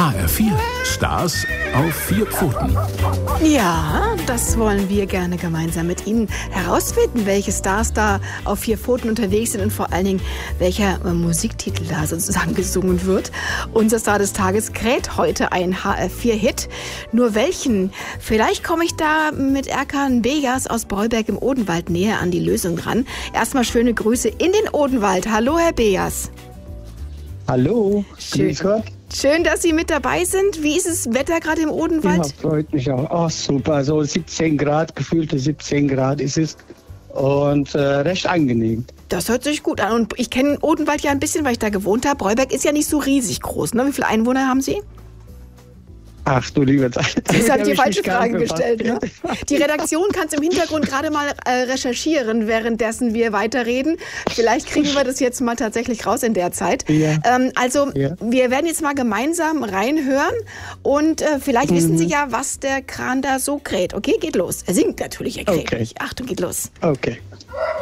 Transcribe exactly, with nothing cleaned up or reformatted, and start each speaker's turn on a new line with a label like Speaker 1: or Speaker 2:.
Speaker 1: H R vier. Stars auf vier Pfoten.
Speaker 2: Ja, das wollen wir gerne gemeinsam mit Ihnen herausfinden, welche Stars da auf vier Pfoten unterwegs sind und vor allen Dingen, welcher äh, Musiktitel da sozusagen gesungen wird. Unser Star des Tages kräht heute ein H R vier Hit. Nur welchen? Vielleicht komme ich da mit Erkan Begas aus Breuberg im Odenwald näher an die Lösung dran. Erstmal schöne Grüße in den Odenwald. Hallo, Herr Begas.
Speaker 3: Hallo,
Speaker 2: Schön.
Speaker 3: grüß Gott.
Speaker 2: Schön, dass Sie mit dabei sind. Wie ist das Wetter gerade im Odenwald?
Speaker 3: Ja, freut mich auch. Ach, super, so siebzehn Grad, gefühlte siebzehn Grad ist es und äh, recht angenehm.
Speaker 2: Das hört sich gut an. Und ich kenne Odenwald ja ein bisschen, weil ich da gewohnt habe. Breuberg ist ja nicht so riesig groß, ne? Wie viele Einwohner haben Sie?
Speaker 3: Ach du liebe Zeit.
Speaker 2: Jetzt habe ich die falsche Frage gestellt. Ne? Die Redaktion kann es im Hintergrund gerade mal äh, recherchieren, währenddessen wir weiterreden. Vielleicht kriegen wir das jetzt mal tatsächlich raus in der Zeit.
Speaker 3: Ja.
Speaker 2: Ähm, also
Speaker 3: Ja.
Speaker 2: wir werden jetzt mal gemeinsam reinhören und äh, vielleicht
Speaker 3: Mhm.
Speaker 2: wissen Sie ja, was der Kran da so kräht. Okay, geht los. Er singt natürlich, er kräht
Speaker 3: Okay.
Speaker 2: nicht. Achtung, geht los.
Speaker 3: Okay.